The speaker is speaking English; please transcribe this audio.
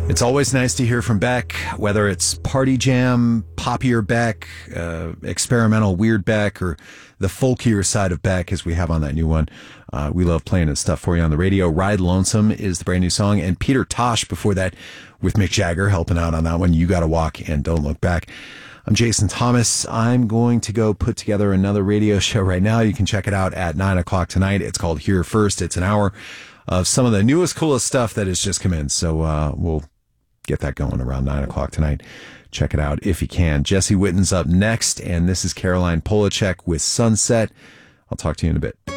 It's always nice to hear from Beck, whether it's party jam, poppier Beck, experimental weird Beck, or the folkier side of Beck as we have on that new one. We love playing his stuff for you on the radio. Ride Lonesome is the brand new song. And Peter Tosh before that with Mick Jagger helping out on that one. You Gotta Walk and Don't Look Back. I'm Jason Thomas. I'm going to go put together another radio show right now. You can check it out at 9 o'clock tonight. It's called Here First. It's an hour of some of the newest, coolest stuff that has just come in. So we'll get that going around 9 o'clock tonight. Check it out if you can. Jesse Witten's up next, and this is Caroline Polachek with Sunset. I'll talk to you in a bit.